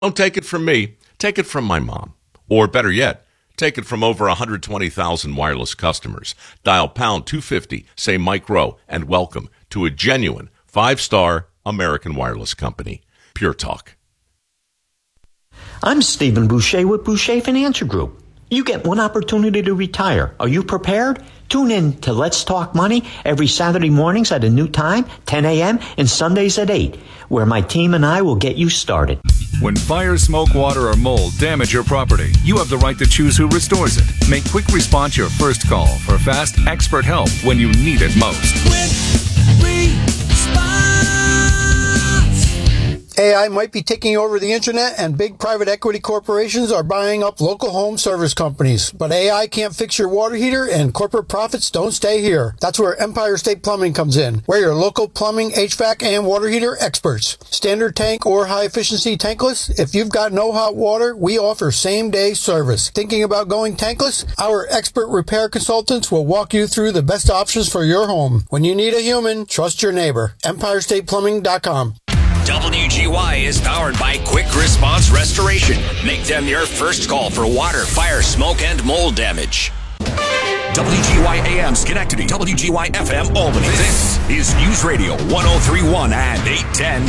Don't take it from me. Take it from my mom. Or better yet, take it from over 120,000 wireless customers. Dial pound 250, say Mike Rowe, and welcome to a genuine 5-star American wireless company. Pure Talk. I'm Stephen Boucher with Boucher Financial Group. You get one opportunity to retire. Are you prepared? Tune in to Let's Talk Money every Saturday mornings at a new time, 10 a.m., and Sundays at 8, where my team and I will get you started. When fire, smoke, water, or mold damage your property, you have the right to choose who restores it. Make Quick Response your first call for fast, expert help when you need it most. AI might be taking over the internet, and big private equity corporations are buying up local home service companies. But AI can't fix your water heater, and corporate profits don't stay here. That's where Empire State Plumbing comes in. We're your local plumbing, HVAC, and water heater experts. Standard tank or high-efficiency tankless? If you've got no hot water, we offer same-day service. Thinking about going tankless? Our expert repair consultants will walk you through the best options for your home. When you need a human, trust your neighbor. EmpireStatePlumbing.com. WGY is powered by Quick Response Restoration. Make them your first call for water, fire, smoke, and mold damage. WGY AM Schenectady, WGY FM Albany. This is News Radio 1031 and 810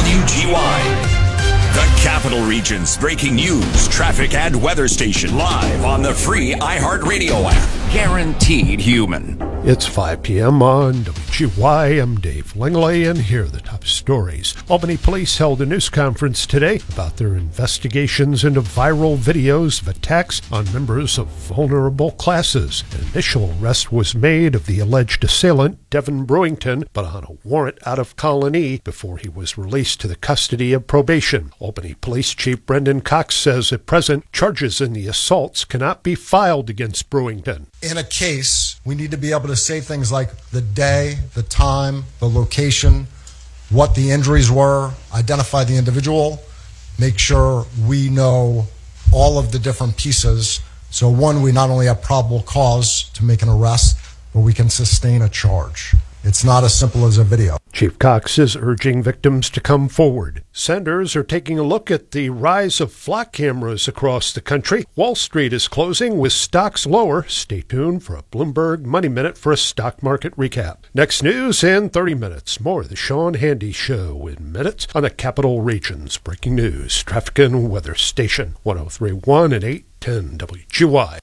WGY. The Capital Region's breaking news, traffic, and weather station live on the free iHeartRadio app. Guaranteed human. It's 5 p.m. on WGY. I'm Dave Langley, and here are the top stories. Albany Police held a news conference today about their investigations into viral videos of attacks on members of vulnerable classes. An initial arrest was made of the alleged assailant, Devin Brewington, but on a warrant out of Colony before he was released to the custody of probation. Albany Police Chief Brendan Cox says at present, charges in the assaults cannot be filed against Brewington. In a case, we need to be able to say things like the day, the time, the location, what the injuries were, identify the individual, make sure we know all of the different pieces. So one, we not only have probable cause to make an arrest, but we can sustain a charge. It's not as simple as a video. Chief Cox is urging victims to come forward. Senators are taking a look at the rise of flock cameras across the country. Wall Street is closing with stocks lower. Stay tuned for a Bloomberg Money Minute for a stock market recap. Next news in 30 minutes. More of the Sean Handy Show in minutes on the Capital Region's breaking news, traffic and weather station 1031 and 810 WGY.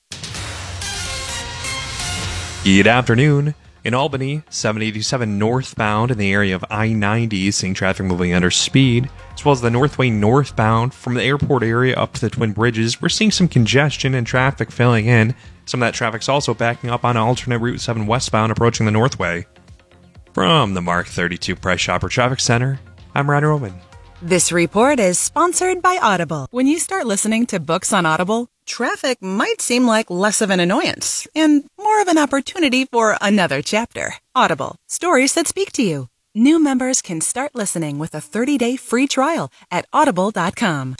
Good afternoon. In Albany, 787 northbound in the area of I-90, seeing traffic moving under speed, as well as the Northway northbound from the airport area up to the Twin Bridges. We're seeing some congestion and traffic filling in. Some of that traffic's also backing up on alternate Route 7 westbound approaching the Northway. From the Mark 32 Price Chopper Traffic Center, I'm Ryan Roman. This report is sponsored by Audible. When you start listening to books on Audible, traffic might seem like less of an annoyance and more of an opportunity for another chapter. Audible, stories that speak to you. New members can start listening with a 30-day free trial at audible.com.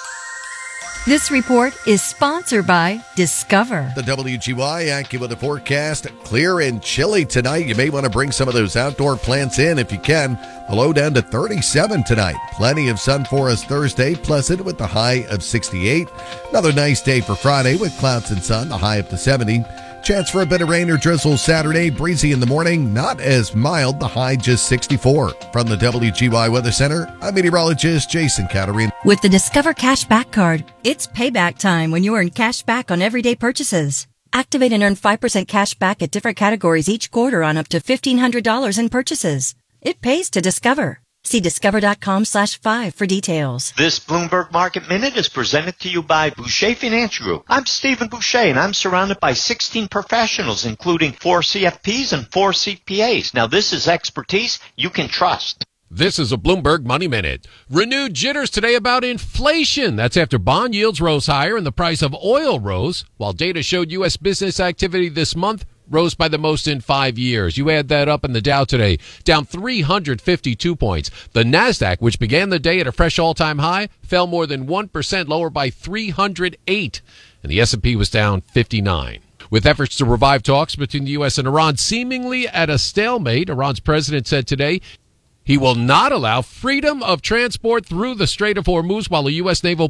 This report is sponsored by Discover. The WGY AccuWeather forecast, clear and chilly tonight. You may want to bring some of those outdoor plants in if you can. The low down to 37 tonight. Plenty of sun for us Thursday, pleasant with the high of 68. Another nice day for Friday with clouds and sun, the high up to 70. Chance for a bit of rain or drizzle Saturday, breezy in the morning, not as mild, the high just 64. From the WGY Weather Center, I'm meteorologist Jason Caterine. With the Discover Cash Back Card, it's payback time when you earn cash back on everyday purchases. Activate and earn 5% cash back at different categories each quarter on up to $1,500 in purchases. It pays to Discover. See discover.com/5 for details. This Bloomberg Market Minute is presented to you by Boucher Financial Group. I'm Stephen Boucher, and I'm surrounded by 16 professionals, including 4 CFPs and 4 CPAs. Now, this is expertise you can trust. This is a Bloomberg Money Minute. Renewed jitters today about inflation. That's after bond yields rose higher and the price of oil rose, while data showed U.S. business activity this month rose by the most in 5 years. You add that up, and the Dow today down 352 points. The Nasdaq, which began the day at a fresh all-time high, fell more than 1%, lower by 308, and the S&P was down 59. With efforts to revive talks between the U.S. and Iran seemingly at a stalemate, Iran's president said today He will not allow freedom of transport through the Strait of Hormuz while a U.S. naval